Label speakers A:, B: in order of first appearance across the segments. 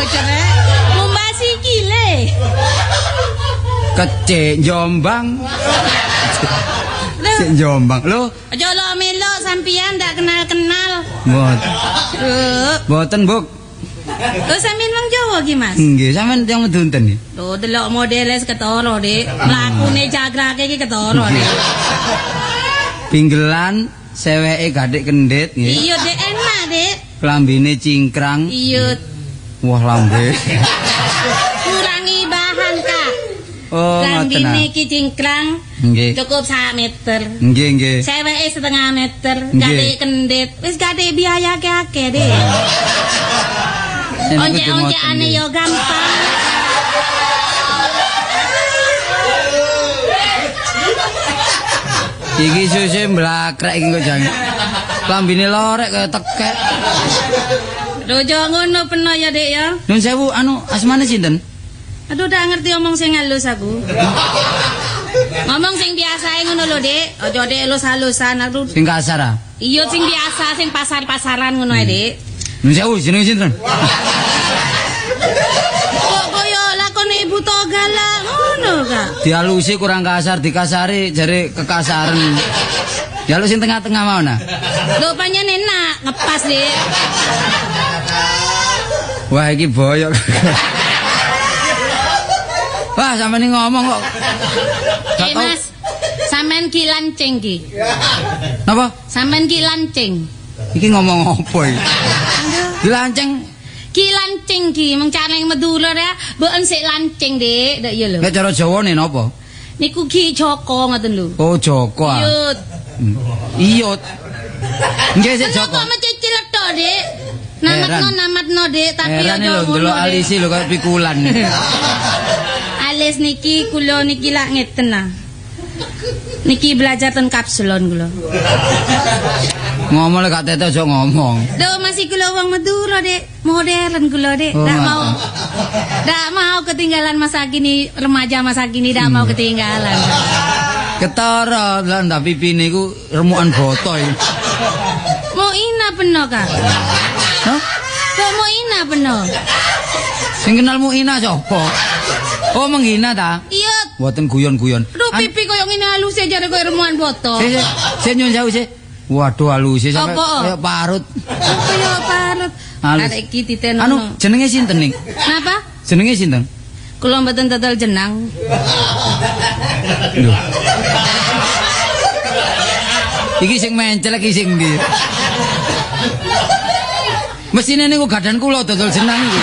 A: bocone. Mumbasi kile.
B: Kecek Jombang. Sik Jombang. Lho,
A: aja lo melok sampean ndak kenal-kenal.
B: Mboten, Buk.
A: Lho sampean wong Jawa ki, Mas?
B: Nggih, sampean tiyang medunten nggih.
A: Lho delok modele ketara, Dik. Mlakune jagrake iki ketara, Dik.
B: Pinggelan, seweke gadhik kendhit nggih.
A: Iya, Dik, enak, Dik.
B: Klambine cingkrang.
A: Iya.
B: Wah, lambe.
A: Kurangi bahan, Kak.
B: Oh, ngoten.
A: Klambine iki cingkrang.
B: Nggih.
A: Cukup 1 meter.
B: Nggih, nggih.
A: Seweke setengah meter,
B: Nggih.
A: gadhik kendhit. Wis gadhik biaya akeh, Dik. Once-onceane yo gampang.
B: Iki suse mlakrek iki kok jang. Klambine lorek kaya tekek.
A: Rojo ngono peno ya, Dik ya.
B: Nun sewu asmane sinten?
A: Aduh dak ngerti omong sing halus aku. Ngomong sing biasae ngono lho, Dik. Aja Dik halus-halusan aku.
B: Sing kasar ah.
A: Iya sing biasa, sing pasar-pasaran ngono ae, Dik.
B: Nun sewu jenenge sinten?
A: Kok koyo lakone Ibu Toga lah ngono, Kak.
B: Dialusi kurang kasar, dikasari jare kekasaran. Dialus sing tengah-tengah mau nah.
A: Lho panjen enak ngepas, Dik.
B: Wah iki boyok. Wah sampean ini ngomong kok.
A: Mas, sampean ki lancing ki.
B: Napa?
A: Sampean ki lancing.
B: Iki ngomong apa iki? Dilanceng.
A: Ki lancing ki, mung carane Madura ya, mboken sik lancing, Dik. Ndak iya lho.
B: Nek cara Jawane napa?
A: Niku Ki Joko ngoten lho.
B: Oh Joko ah.
A: Iyut.
B: Iyut. Nggih sik Joko.
A: Kok mecicil tok, Dik. Namatno, Dik, tapi
B: aja ngono. Heran lho delok alisi lho kaya pikulan. Alis
A: niki kula niki lak ngeten nah. Niki belajar ten kapsulon kula.
B: Ngomong lek gak tete aja ngomong.
A: Lho masih kula wong Madura, Dik. Modern kula, Dik. Ndak mau ketinggalan masa kini, remaja masa kini ndak mau ketinggalan.
B: Ketara lan ndak pipine iku remukan botoy.
A: Mau ina peno, Kak.
B: Hah?
A: Kok mau ina peno?
B: Sing kenalmu Ina sapa? Oh menghina ta?
A: Iya.
B: Mboten guyon-guyon.
A: Duh pipi koyo ngene halus jare koyo remukan boto.
B: Sik nyun jauh sik. Waduh halus sampe
A: koyo
B: parut.
A: Koyo parut. Arek iki titeno.
B: Anu jenenge sinten ning?
A: Napa?
B: Jenenge sinten?
A: Kula mboten tetel jenang.
B: Lho. Iki sing mencel iki sing ndi? Mesine niku gadan kula dodol jenang iki.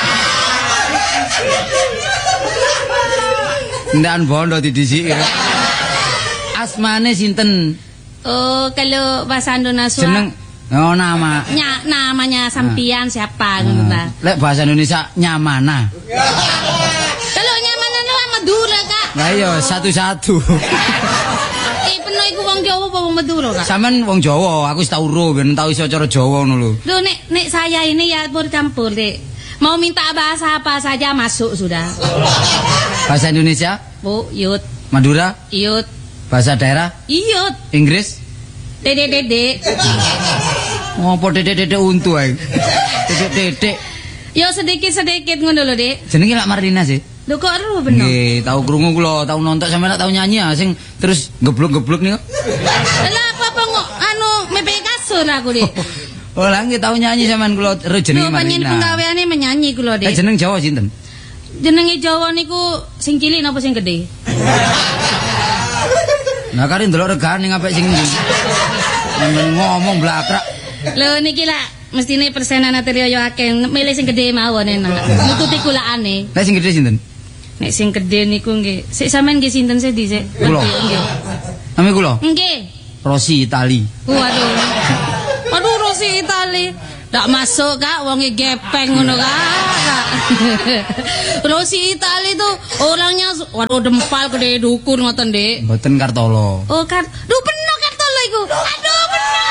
B: Ndan bondo didisiki. Asmane sinten?
A: Oh, kalau bahasa Indonesia
B: jeneng nama.
A: Namanya sampian siapa ngono ta?
B: Lek bahasa Indonesia Nyamana.
A: Kalau Nyamana itu Madura, Kak.
B: Lah iya satu-satu.
A: Peno iku wong Jawa apa wong Madura, Kak?
B: Sampeyan wong Jawa, aku wis tau ro ben tau iso cara Jawa ngono lho.
A: Lho nek saya ini ya bercampur, Dek. Mau minta bahasa apa saja masuk sudah.
B: Bahasa Indonesia?
A: Bu, Yut.
B: Madura?
A: Yut.
B: Bahasa daerah?
A: Iyut.
B: Inggris?
A: Dede.
B: Ngopo dede untu ae. Dede.
A: Yo sedikit-sedikit ngono lho, Dik.
B: Jenenge lak Marina sih.
A: Lho kok ero bener?
B: Nggih, tau krungu kula, tau nonton sampeyan tau nyanyi sing terus geblok-geblok niku.
A: Lah apa anu mepe kasur aku, Dik.
B: Oh, lah nggih tau nyanyi sampean kula ero jenenge Marina.
A: Panjenengan penggaweane menyanyi kula, Dik.
B: Jeneng Jawa sinten?
A: Jenenge Jawa niku sing cilik napa sing gedhe?
B: Nah, kari ndelok regane ngapik sing ndi. Ngomong blakrak.
A: Lho niki lah mestine persenan aterio yo akeh, milih sing gedhe mawon enak. Nututi kulakane.
B: Nek sing gedhe sinten?
A: Nek sing gedhe niku nggih. Sik sampean nggih sinten sih dhisik?
B: Kula.
A: Nggih.
B: Nami kula?
A: Nggih.
B: Rosi Itali.
A: Waduh Rosi Itali. Ndak masuk, Kak, wonge gepeng ngono, Kak. Rosi Itali tuh orangnya waduh dempal gede dukur ngoten, Dik.
B: Mboten Kartolo.
A: Oh, duh penuh Kartolo iku. Aduh, penuh.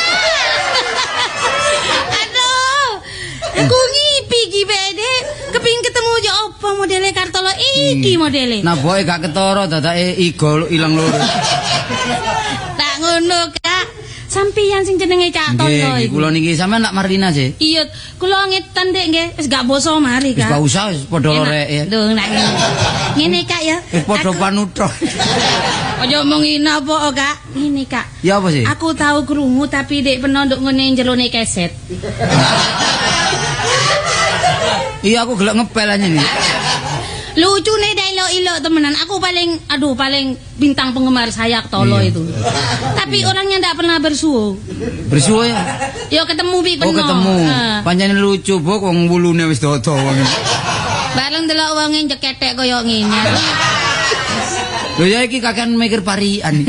A: Aduh. Aku ngipi iki bede. Kepingin ketemu yo apa modele Kartolo iki modele.
B: Nah, boe gak ketara dadake igo ilang loro.
A: Tak ngono, Kak. sampeyan sing jenenge Cak Tono
B: Nggih,
A: iku.
B: kula niki sampean tak Marlina sih.
A: Iya, kula ngetan Dek nggih, wis gak boso mari
B: Wis
A: Kak.
B: gak usah wis padha lorek ya.
A: Lho, nak ngene. Ngene Kak ya.
B: Wis padha panutra.
A: Aja omong ina apa Kak. Ngene Kak.
B: Ya apa sih?
A: Aku tahu krungu tapi Dek peno nduk ngene jerone keset.
B: Iya aku gelek ngepel aja nih.
A: Lucu nih ilo temenan. Aku paling bintang penggemar saya Tolo
B: Iya.
A: itu. Tapi orangnya ndak pernah bersuhu.
B: Bersuwe ya.
A: Yo ketemu pi
B: Oh
A: peno.
B: ketemu.
A: Heeh.
B: Pancen lucu bok wong wulune wis dodo wong.
A: Bareng delok wonge jeketek koyo ngene.
B: Lho ya iki kakean mikir parian.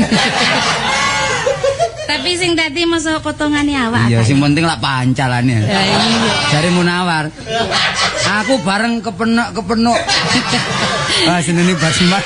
A: Tapi sing dadi mosok potongane awak.
B: Iya
A: Kak.
B: sing penting lak pancalane.
A: Ya, iya.
B: Jare Munawar. Aku bareng kepenuk. Ah seneni basman.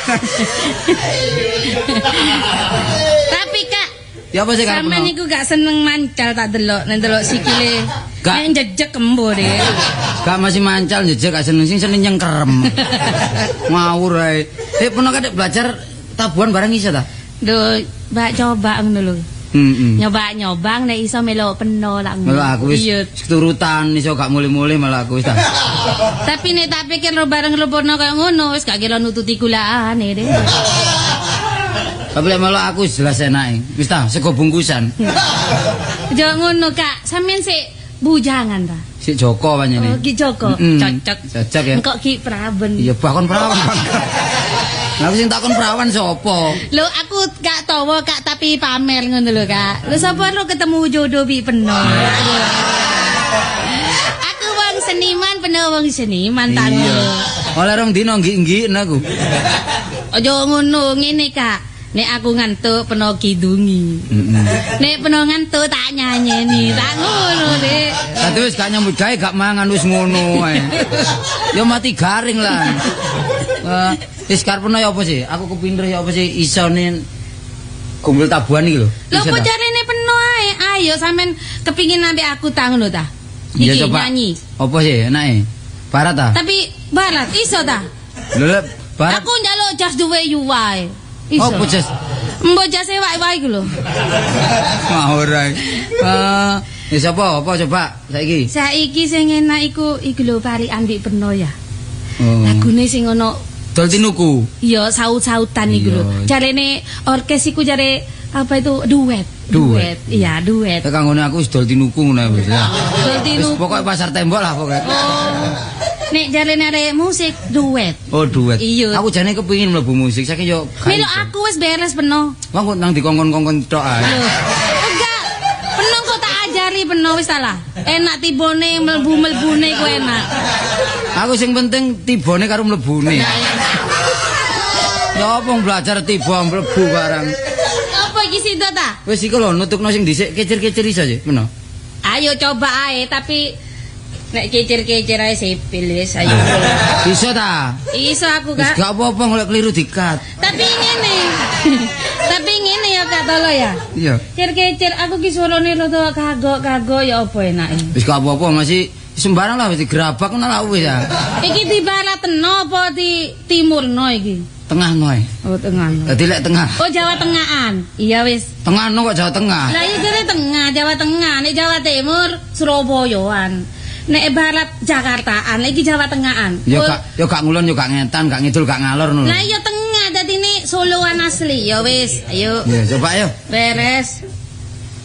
A: Tapi Kak,
B: Ya apa sih karep?
A: sampean niku gak seneng mancal tak delok, nek delok sikile.
B: Gak.
A: Nek jejeg kembo deh.
B: Gak masih mancal jejak gak seneng sing seneng nyengkerem. Ngawur ae. Pernah kadek belajar tabuhan bareng iso ta?
A: Duh, mbak coba ngono lho.
B: Heeh.
A: Nyoba nek iso melok peno lak ngono.
B: Malah aku wis
A: Iya.
B: keturutan iso gak mulai-mulai malah aku wis ta.
A: Tapi nek tak pikir lo bareng lepono kaya ngono wis gak kira nututi gulaane deh.
B: Tapi lek malah aku wis jelas enake. Wis ta sego bungkusan.
A: Jangan ngono Kak, sampean sik bujangan ta.
B: Si Joko
A: Oh,
B: panjenengan.
A: Ki Joko,
B: Mm-mm.
A: cocok.
B: Cocok ya.
A: Engkok Ki Praben.
B: Iya bahkan perawan. Lah aku sing takon perawan sapa?
A: Lho aku gak tawa Kak tapi pamer ngono lho Kak. Lho sapa lo ketemu jodoh bi peno. Aku wong seniman peno wong seniman tak
B: Iya.
A: ngono.
B: Oleh rong dino nggih-nggih aku.
A: Aja ngono ngene Kak. Nek aku ngantuk peno kidungi. Nek peno ngantuk tak nyanyeni. Tak ngono Dek.
B: Dadi wis gak nyambut gawe gak mangan wis ngono ae. Ya mati garing lah. Wis karepno ya apa sih? Aku kepinter ya apa sih isone kumpul tabuhan iki lho.
A: Lho
B: Iso
A: apa
B: ta?
A: jarene peno ae. Ayo sampean kepingin ambek aku ta ngono ta.
B: Iya
A: Iki
B: coba.
A: nyanyi.
B: Apa sih enake? Barat ta?
A: Tapi barat iso ta?
B: Lho lek barat.
A: Aku njaluk just the way you are. Iso.
B: Oh, pujes.
A: Mbok jase wae-wae iku lho.
B: Ngawur ae. Ya sapa? Apa coba saiki?
A: Saiki sing enak iku lho Pari Andi Peno ya.
B: Oh.
A: Lagune sing ono
B: Dol tinuku.
A: iya saut-sautan iku lho.
B: Iya.
A: Jarene orkes iku jare apa itu duet.
B: Duet.
A: Iya, duet.
B: Nek kanggone aku wis dol tinuku ngono wis.
A: Dol
B: Wis
A: tinuku.
B: pokoke pasar tembok lah pokoke.
A: Oh. Nek jarene arek musik duet.
B: Oh duet.
A: Iya.
B: Aku jane kepengin mlebu musik saiki yo.
A: Milo aku wis beres Peno.
B: Wong kok nang dikongkon-kongkon tok ae.
A: Loh, enggak. Peno kok tak ajari Peno wis salah. Enak tibone mlebu-mlebune ku enak.
B: Aku sing penting tibone karo mlebune. Ya apa belajar tiba mlebu barang.
A: Apa iki sida ta?
B: Wis iku lho nutukno sing dhisik kecir-kecir iso sih, meno.
A: Ayo coba ae tapi nek kecir-kecir ae sipil wis ayo.
B: Iso ta?
A: Iso aku
B: Wis
A: Kak.
B: gak apa-apa golek keliru dikat.
A: Tapi ngene. Tapi ngene ya Kak Tolo ya.
B: Iya.
A: Kecir-kecir aku ki suarane rada kagok-kagok ya apa enake.
B: Wis gak apa-apa masih sembarang lah wis digerabak ngono lah wis ya.
A: Iki di baratno apa di timurno iki?
B: Tengah noe.
A: Oh tengah.
B: Dadi lek tengah.
A: Oh Jawa Tengahan. Iya wis.
B: Tengah no kok Jawa Tengah.
A: Lah iki jare tengah Jawa Tengah, nek Jawa Timur Surabayaan. Nek barat Jakartaan, iki Jawa Tengahan.
B: Yo
A: Oh,
B: gak ngulon yo gak ngetan, gak ngidul, gak ngalor ngono.
A: lah iya tengah dadi nek Soloan asli ya wis. Ayo
B: Ya coba yo.
A: beres.